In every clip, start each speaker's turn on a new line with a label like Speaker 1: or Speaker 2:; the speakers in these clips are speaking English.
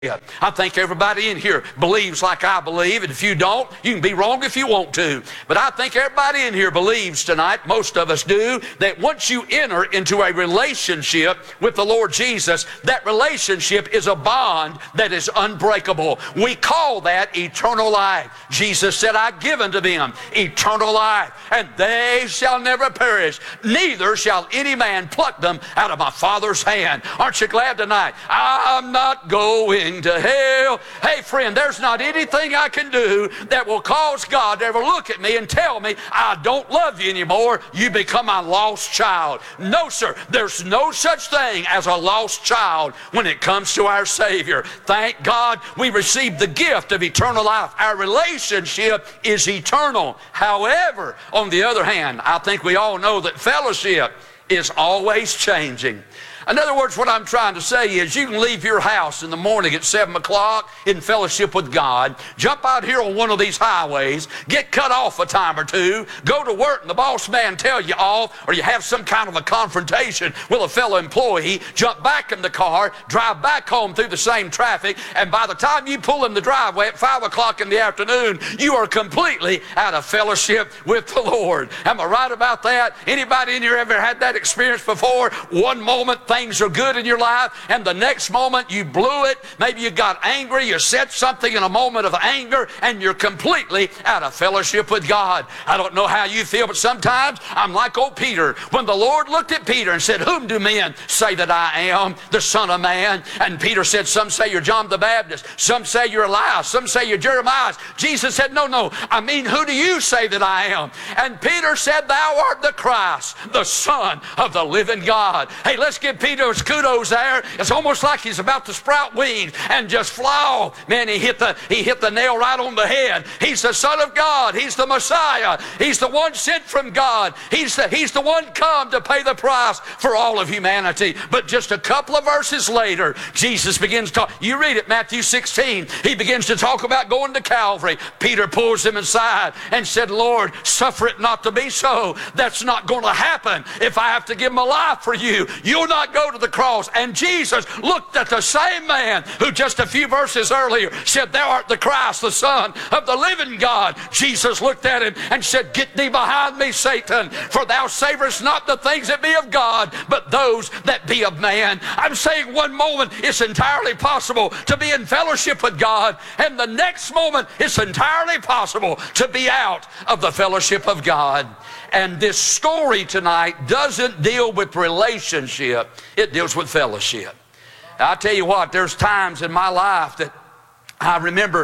Speaker 1: I think everybody in here believes like I believe, and if you don't, you can be wrong if you want to. But I think everybody in here believes tonight, most of us do, that once you enter into a relationship with the Lord Jesus, that relationship is a bond that is unbreakable. We call that eternal life. Jesus said, "I give unto them eternal life, and they shall never perish, neither shall any man pluck them out of my Father's hand." Aren't you glad tonight? I'm not going to hell. Hey friend, there's not anything I can do that will cause God to ever look at me and tell me I don't love you anymore. You become a lost child. No sir, there's no such thing as a lost child when it comes to our Savior. Thank God we received the gift of eternal life. Our relationship is eternal. However, on the other hand, I think we all know that fellowship is always changing. In other words, what I'm trying to say is you can leave your house in the morning at 7 o'clock in fellowship with God, jump out here on one of these highways, get cut off a time or two, go to work and the boss man tell you off, or you have some kind of a confrontation with a fellow employee, jump back in the car, drive back home through the same traffic, and by the time you pull in the driveway at 5 o'clock in the afternoon, you are completely out of fellowship with the Lord. Am I right about that? Anybody in here ever had that experience before? One moment things are good in your life, and the next moment you blew it. Maybe you got angry, you said something in a moment of anger, and you're completely out of fellowship with God. I don't know how you feel, but sometimes I'm like old Peter. When the Lord looked at Peter and said, "Whom do men say that I am, the Son of Man?" And Peter said, "Some say you're John the Baptist, some say you're Elias, some say you're Jeremiah." Jesus said, "No, I mean, who do you say that I am?" And Peter said, "Thou art the Christ, the Son of the living God." Hey, let's give Peter's kudos there. It's almost like he's about to sprout wings and just fly off. Man, he hit the nail right on the head. He's the Son of God. He's the Messiah. He's the one sent from God. He's the one come to pay the price for all of humanity. But just a couple of verses later, Jesus begins to talk. You read it, Matthew 16. He begins to talk about going to Calvary. Peter pulls him aside and said, "Lord, suffer it not to be so. That's not going to happen. If I have to give my life for you, you'll not go to the cross." And Jesus looked at the same man who just a few verses earlier said, "Thou art the Christ, the Son of the living God." Jesus looked at him and said, "Get thee behind me, Satan, for thou savorest not the things that be of God, but those that be of man." I'm saying one moment it's entirely possible to be in fellowship with God, and the next moment it's entirely possible to be out of the fellowship of God. And this story tonight doesn't deal with relationship, it deals with fellowship. I tell you what, there's times in my life that I remember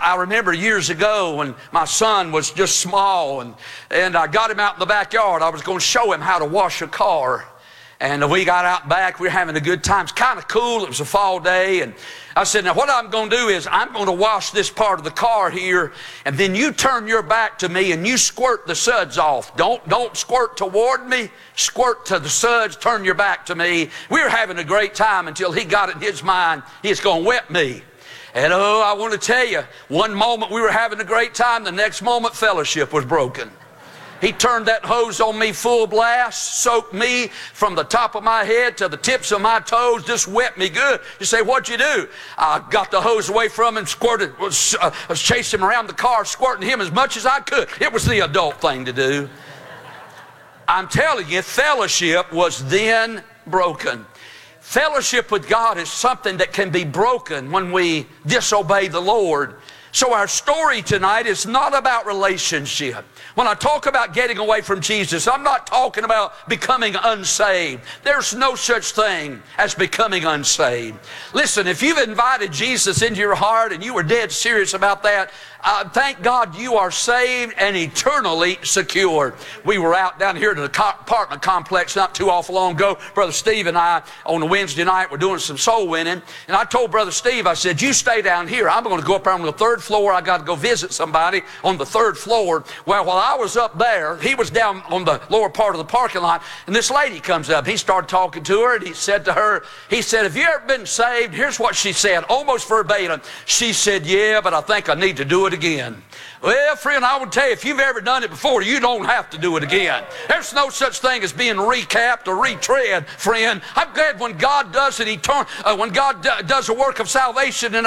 Speaker 1: years ago when my son was just small, and I got him out in the backyard. I was going to show him how to wash a car. And we got out back, we were having a good time. It's kind of cool, it was a fall day, and I said, "Now what I'm going to do is I'm going to wash this part of the car here, and then you turn your back to me and you squirt the suds off. Don't squirt toward me, squirt to the suds, turn your back to me." We were having a great time until he got it in his mind he's going to wet me. And oh, I want to tell you, one moment we were having a great time, the next moment fellowship was broken. He turned that hose on me full blast, soaked me from the top of my head to the tips of my toes, just wet me good. You say, "What'd you do?" I got the hose away from him, squirted, was chasing him around the car, squirting him as much as I could. It was the adult thing to do. I'm telling you, fellowship was then broken. Fellowship with God is something that can be broken when we disobey the Lord. So our story tonight is not about relationship. When I talk about getting away from Jesus, I'm not talking about becoming unsaved. There's no such thing as becoming unsaved. Listen, if you've invited Jesus into your heart and you were dead serious about that, thank God you are saved and eternally secure. We were out down here to the apartment complex not too awful long ago. Brother Steve and I, on a Wednesday night, were doing some soul winning. And I told Brother Steve, I said, "You stay down here. I'm going to go up there on the third third floor. I got to go visit somebody on the third floor. Well, while I was up there, he was down on the lower part of the parking lot, and this lady comes up. He started talking to her, and he said to her, he said, have you ever been saved? Here's what she said, almost verbatim. She said, yeah, but I think I need to do it again. Well, friend, I would tell you, if you've ever done it before, you don't have to do it again. There's no such thing as being recapped or retread, friend. I'm glad when God does it, when God does a work of salvation in